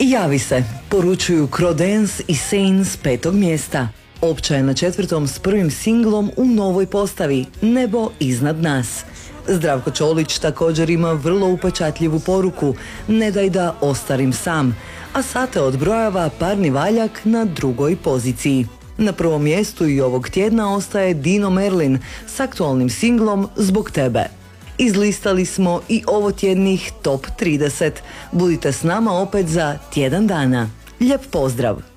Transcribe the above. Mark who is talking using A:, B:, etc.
A: Javi se, poručuju Crodence i Sane s 5. mjesta. Opća je na 4. s prvim singlom u novoj postavi, Nebo iznad nas. Zdravko Čolić također ima vrlo upečatljivu poruku, Ne daj da ostarim sam, a Sate odbrojava parni valjak na 2. poziciji. Na 1. mjestu i ovog tjedna ostaje Dino Merlin s aktualnim singlom Zbog tebe. Izlistali smo i ovotjednih Top 30. Budite s nama opet za tjedan dana. Lijep pozdrav!